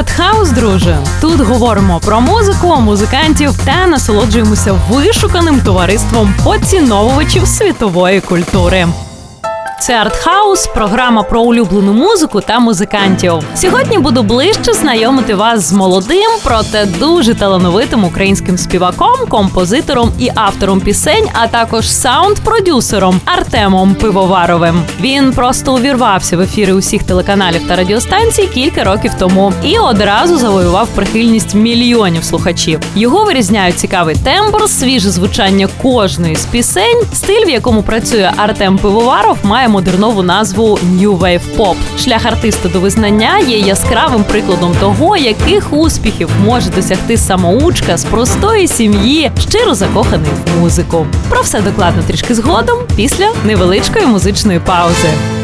Артхаус, друже. Тут говоримо про музику, музикантів та насолоджуємося вишуканим товариством поціновувачів світової культури. Це Артхаус – програма про улюблену музику та музикантів. Сьогодні буду ближче знайомити вас з молодим, проте дуже талановитим українським співаком, композитором і автором пісень, а також саунд-продюсером Артемом Пивоваровим. Він просто увірвався в ефіри усіх телеканалів та радіостанцій кілька років тому і одразу завоював прихильність мільйонів слухачів. Його вирізняють цікавий тембр, свіже звучання кожної з пісень, стиль, в якому працює Артем Пивоваров, має модернову назву New Wave Pop. Шлях артиста до визнання є яскравим прикладом того, яких успіхів може досягти самоучка з простої сім'ї, щиро закоханий в музику. Про все докладно трішки згодом, після невеличкої музичної паузи.